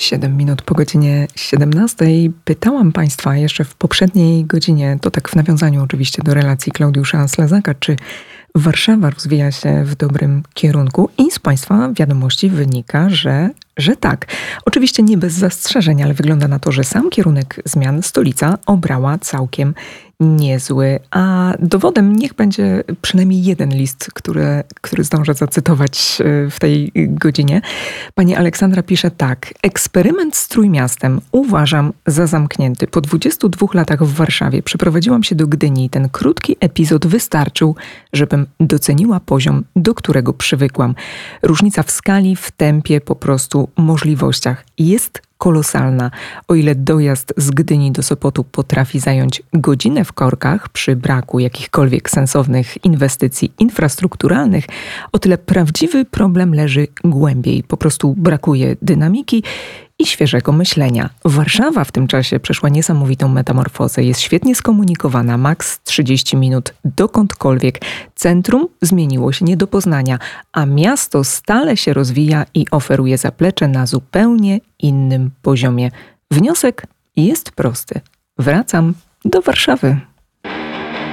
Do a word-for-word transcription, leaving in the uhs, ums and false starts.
siedem minut po godzinie siedemnastej. Pytałam Państwa jeszcze w poprzedniej godzinie, to tak w nawiązaniu oczywiście do relacji Klaudiusza Slezaka, czy Warszawa rozwija się w dobrym kierunku i z Państwa wiadomości wynika, że, że tak. Oczywiście nie bez zastrzeżeń, ale wygląda na to, że sam kierunek zmian stolica obrała całkiem niezły. A dowodem niech będzie przynajmniej jeden list, który, który zdążę zacytować w tej godzinie. Pani Aleksandra pisze tak. Eksperyment z Trójmiastem uważam za zamknięty. Po dwudziestu dwóch latach w Warszawie przeprowadziłam się do Gdyni i ten krótki epizod wystarczył, żebym doceniła poziom, do którego przywykłam. Różnica w skali, w tempie, po prostu możliwościach jest kolosalna. O ile dojazd z Gdyni do Sopotu potrafi zająć godzinę w korkach przy braku jakichkolwiek sensownych inwestycji infrastrukturalnych, o tyle prawdziwy problem leży głębiej. Po prostu brakuje dynamiki i świeżego myślenia. Warszawa w tym czasie przeszła niesamowitą metamorfozę. Jest świetnie skomunikowana, maks trzydzieści minut dokądkolwiek. Centrum zmieniło się nie do poznania, a miasto stale się rozwija i oferuje zaplecze na zupełnie innym poziomie. Wniosek jest prosty. Wracam do Warszawy.